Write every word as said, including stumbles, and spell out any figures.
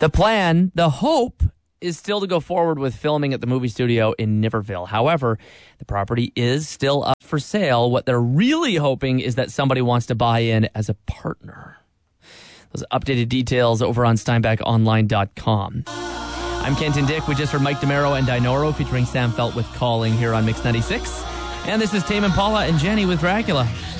The plan, the hope, is still to go forward with filming at the movie studio in Niverville. However, the property is still up for sale. What they're really hoping is that somebody wants to buy in as a partner. Those updated details over on steinbeck online dot com. I'm Kenton Dick. We just heard Mike DeMero and Dinoro featuring Sam Felt with Calling here on Mix ninety-six. And this is Tame Impala and Jenny with Dracula.